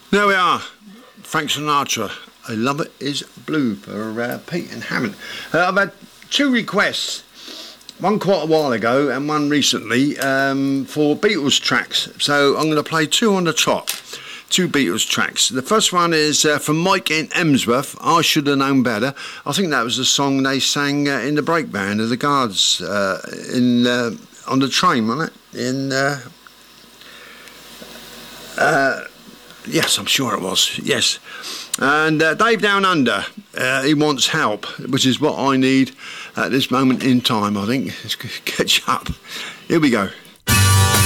There we are. Frank Sinatra. A Lover Is Blue for Pete and Hammond. I've had two requests. One quite a while ago and one recently for Beatles tracks. So I'm going to play two on the trot. Two Beatles tracks. The first one is from Mike in Emsworth, I Should Have Known Better. I think that was the song they sang in the break band of the Guards on the train, wasn't it? Yes, I'm sure it was, yes. And Dave Down Under, he wants help, which is what I need at this moment in time, I think. Let's catch up. Here we go.